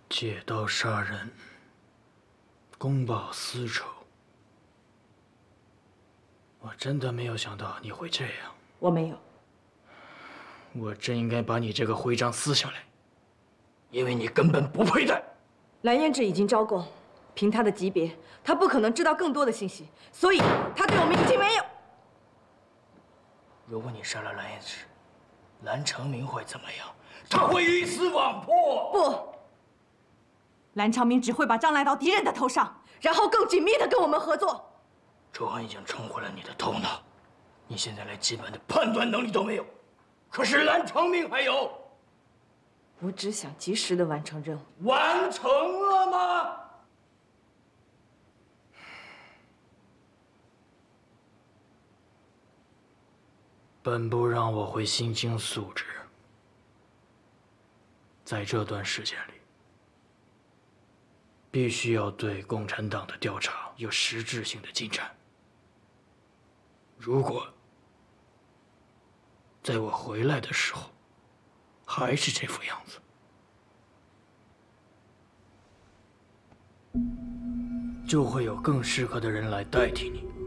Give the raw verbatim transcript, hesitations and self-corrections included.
借刀杀人，公报私仇。我真的没有想到你会这样。 我没有。 我真应该把你这个徽章撕下来，因为你根本不配戴。 蓝嫣志已经招供，凭他的级别，他不可能知道更多的信息，所以他对我们已经没有。 如果你杀了蓝嫣志，蓝长明会怎么样？他会鱼死网破。 不，蓝长明只会把账赖到敌人的头上，然后更紧密地跟我们合作。 仇恨已经冲昏了你的头脑，你现在连基本的判断能力都没有。可是蓝长明还有。 我只想及时地完成任务。 完成了吗？本部让我回新京述职，在这段时间里，必须要对共产党的调查有实质性的进展。如果在我回来的时候还是这副样子，就会有更适合的人来代替你。